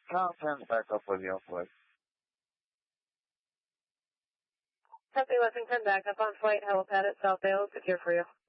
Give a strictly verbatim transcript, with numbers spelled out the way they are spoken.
I'll send back up with you, please. Tempe Lexington, back up on flight, helipad at Southdale, secure for you.